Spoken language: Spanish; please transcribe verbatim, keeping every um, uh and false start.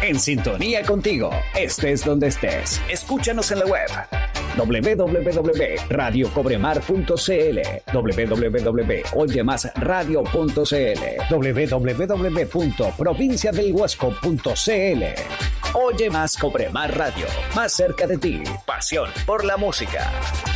En sintonía contigo, estés donde estés. Escúchanos en la web doble u doble u doble u punto radio cobremar punto c l, doble u doble u doble u punto oye más radio punto c l, doble u doble u doble u punto provincia del huasco punto c l. Oye más Cobremar Radio, más cerca de ti. Pasión por la música.